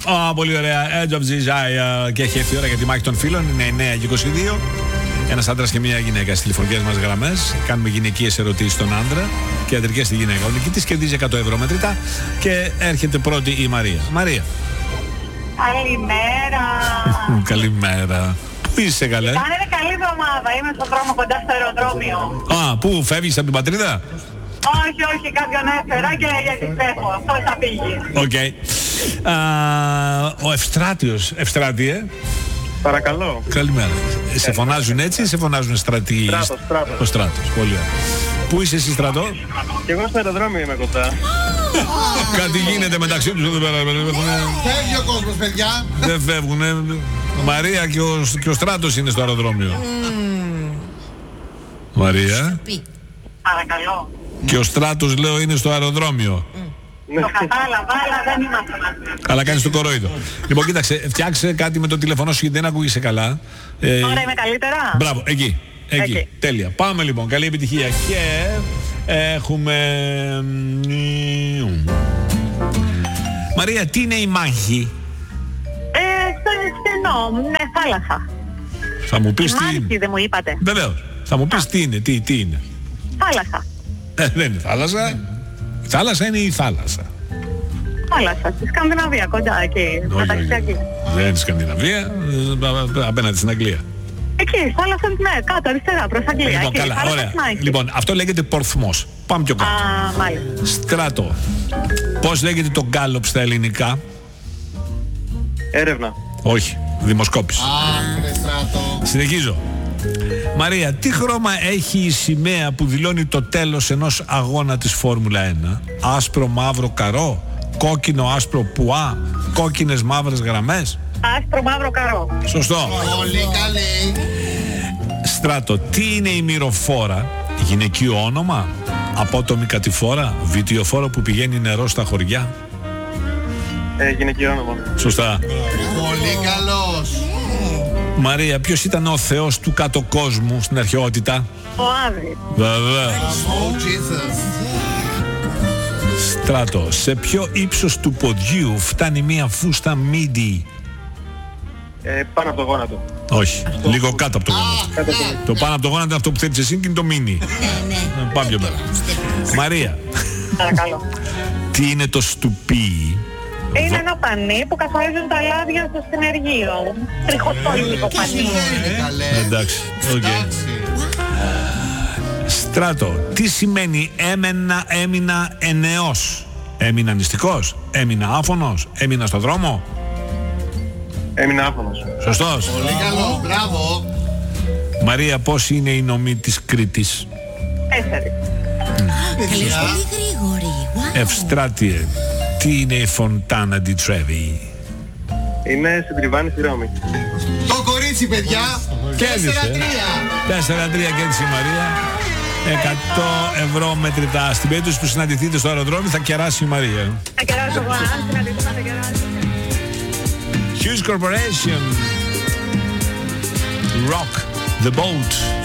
Πολύ ωραία. Edge of Desire. Και έχει έρθει η ώρα για τη μάχη των φίλων. Είναι 9 και 22. Ένας άντρας και μια γυναίκα στις τηλεφωνικές μας γραμμές. Κάνουμε γυναικείες ερωτήσεις στον άντρα και αντρικές στη γυναίκα. Ο νικητής κερδίζει 100 ευρώ μετρητά και έρχεται πρώτη η Μαρία. Μαρία. Καλημέρα. Καλημέρα. Πού είσαι, καλέ? Είναι καλή εβδομάδα. Είμαι στον δρόμο κοντά στο αεροδρόμιο. Πού φεύγεις από την πατρίδα? Όχι, κάποιον έφερα και γιατί φεύγω. Αυτό θα πήγε. Ο Ευστράτιος. Ευστράτιε. Παρακαλώ. Καλημέρα. Σε φωνάζουν έτσι ή σε φωνάζουν στρατοί? Στράτος. Ο Στράτος. Πολύ ωραία. Πού είσαι εσύ, Στρατό? Και εγώ στο αεροδρόμιο είμαι κοντά. Κάτι γίνεται μεταξύ τους εδώ πέρα. Φεύγει ο κόσμος, παιδιά. Δεν φεύγουνε. Μαρία και ο Στράτος είναι στο αεροδρόμιο. Μαρία. Παρακαλώ. Και ο Στράτος, λέω, είναι στο αεροδρόμιο. Το κατάλαβα, αλλά δεν είμαστε μαζί. Αλλά κάνεις το κορόιδο. Λοιπόν, κοίταξε, φτιάξε κάτι με το τηλεφωνό σου γιατί δεν ακούγεσαι καλά. Τώρα είμαι καλύτερα. Μπράβο, εκεί. Τέλεια. Πάμε λοιπόν, καλή επιτυχία. Και έχουμε... Μαρία, τι είναι η μάχη? Στο στενό, θάλασσα. Θα μου πεις τι είναι? Μάχη δεν μου είπατε. Βεβαίως. Θα μου πεις τι είναι, τι είναι? Θάλασσα. Δεν είναι θάλασσα. Η θάλασσα είναι η θάλασσα. Θάλασσα, στη Σκανδιναβία, κοντά εκεί. Μεταξύ. Δεν είναι Σκανδιναβία, απέναντι στην Αγγλία. Εκεί, θάλασσα, ναι, κάτω, αριστερά, προς Αγγλία. Λοιπόν, εκεί, καλά, ωραία. Λοιπόν, αυτό λέγεται Πορθμός. Πάμε πιο κάτω. Μάλιστα. Στράτο. Πώς λέγεται το γκάλοπ στα ελληνικά? Έρευνα. Όχι, δημοσκόπηση. Στράτο. Συνεχίζω. Μαρία, τι χρώμα έχει η σημαία που δηλώνει το τέλος ενός αγώνα της Φόρμουλα 1? Άσπρο μαύρο καρό, κόκκινο άσπρο πουά, κόκκινες μαύρες γραμμές? Άσπρο μαύρο καρό. Σωστό. Πολύ καλή. Στράτο, τι είναι η μυροφόρα? Γυναικείο όνομα, απότομη κατηφόρα, βιτιοφόρο που πηγαίνει νερό στα χωριά? Γυναικείο όνομα. Σωστά. Πολύ καλός. Μαρία, ποιος ήταν ο θεός του κάτω κόσμου στην αρχαιότητα? Ο Άδης. Βέβαια. Oh, Jesus. Στράτο, σε ποιο ύψος του ποδιού φτάνει μία φούστα μίντι? Πάνω από το γόνατο. Όχι, λίγο κάτω από το γόνατο. Το πάνω από το γόνατο είναι αυτό που θέλεις εσύ και είναι το μίνι. Πάμε πιο πέρα. Μαρία, Παρακαλώ. τι είναι το στουπί? Είναι ένα πανί που καθαρίζουν τα λάδια στο συνεργείο. Τριχοστόλικο πανί. Εντάξει, οκ. Στράτο, τι σημαίνει έμεινα ενεός? Έμεινα νηστικός, έμεινα άφωνος, έμεινα στο δρόμο? Έμεινα άφωνος. Σωστός. Πολύ καλό, μπράβο. Μαρία, πώς είναι η νομή της Κρήτης? 4. Καλές πολύ γρήγορη. Ευστράτιε, τι είναι η Φοντάνα ντι Τρέβι? Είναι στην Τριβάνη στη Ρώμη. Το κορίτσι, παιδιά. 4-3. 4-3 κέρδισε η Μαρία. 100 ευρώ μετρητά. Στην περίπτωση που συναντηθείτε στο αεροδρόμιο θα κεράσει η Μαρία. Θα κεράσω εγώ, αν συναντηθούμε θα κεράσω. Huge Corporation. Rock the boat.